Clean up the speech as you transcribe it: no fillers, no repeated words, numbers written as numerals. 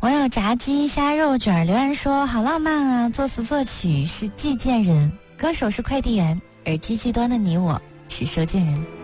网友炸鸡虾肉卷留言说：好浪漫啊！作词作曲是寄件人，歌手是快递员，而机具端的你我是收件人。